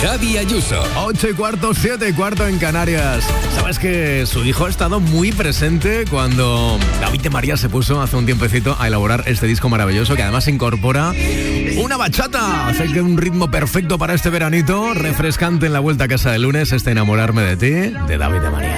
Javi Ayuso. 8:15, 7:15 en Canarias. ¿Sabes que su hijo ha estado muy presente cuando David de María se puso hace un tiempecito a elaborar este disco maravilloso que además incorpora una bachata? Hace que un ritmo perfecto para este veranito, refrescante en la vuelta a casa de lunes, Enamorarme de ti, de David de María.